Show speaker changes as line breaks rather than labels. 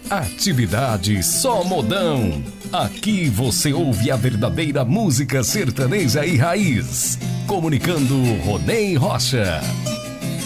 Atividade Só Modão. Aqui você ouve a verdadeira música sertaneja e raiz. Comunicando Ronei Rocha.